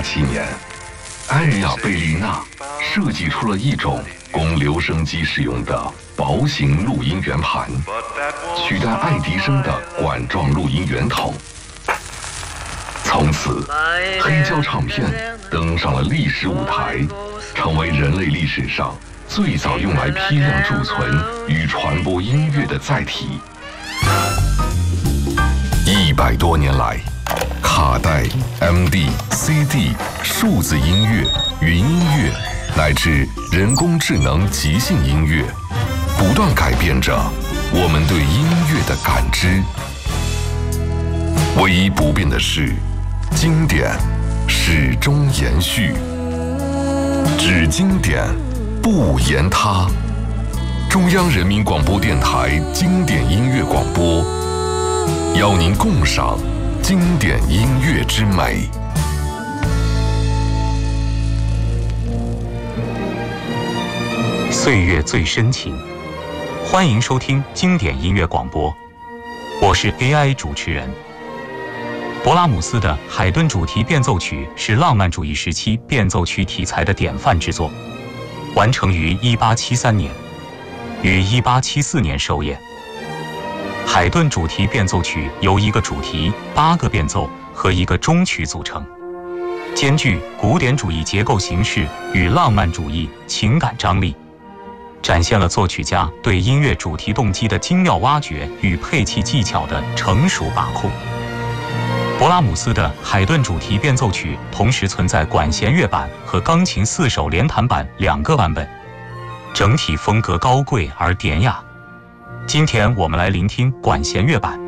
1887年，埃瑞亚贝利纳设计出了一种供留声机使用的薄型录音圆盘，取代爱迪生的管状录音圆筒。从此，黑胶唱片登上了历史舞台，成为人类历史上最早用来批量贮存与传播音乐的载体。100多年来，卡带、MD、CD、数字音乐、云音乐，乃至人工智能即兴音乐，不断改变着我们对音乐的感知。唯一不变的是，经典始终延续。只经典，不言他。中央人民广播电台经典音乐广播，邀您共赏经典音乐之美。 岁月最深情，欢迎收听经典音乐广播，我是 AI 主持人。勃拉姆斯的《海顿主题变奏曲》是浪漫主义时期变奏曲题材的典范之作，完成于1873年，于1874年首演。海顿主题变奏曲由一个主题、8个变奏和一个终曲组成，兼具古典主义结构形式与浪漫主义情感张力，展现了作曲家对音乐主题动机的精妙挖掘与配器技巧的成熟把控。勃拉姆斯的《海顿主题变奏曲》同时存在管弦乐版和钢琴4手联弹版2个版本，整体风格高贵而典雅。今天我们来聆听管弦乐版。